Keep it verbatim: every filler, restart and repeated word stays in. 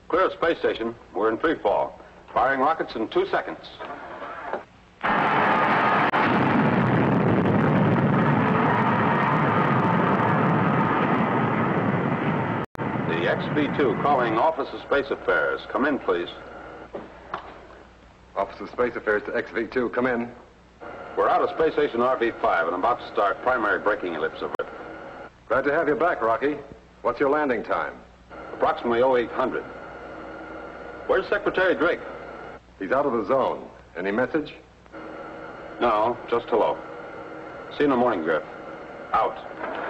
Clear of space station. We're in free fall. Firing rockets in two seconds. The X V two calling Office of Space Affairs. Come in, please. Office of Space Affairs to X V two. Come in. We're out of Space Station R V five and about to start primary braking ellipse of it. Glad to have you back, Rocky. What's your landing time? Approximately oh eight hundred. Where's Secretary Drake? He's out of the zone. Any message? No, just hello. See you in the morning, Griff. Out.